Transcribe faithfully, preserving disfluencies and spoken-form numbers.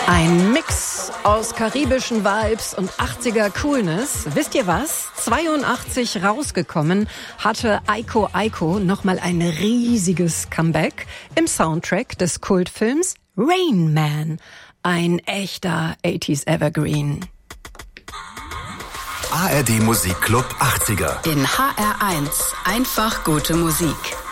Ein Mix aus karibischen Vibes und achtziger Coolness. Wisst ihr was? zweiundachtzig rausgekommen hatte Eiko Eiko nochmal ein riesiges Comeback im Soundtrack des Kultfilms Rain Man. Ein echter achtziger Evergreen. A R D Musikclub achtziger. In H R eins. Einfach gute Musik.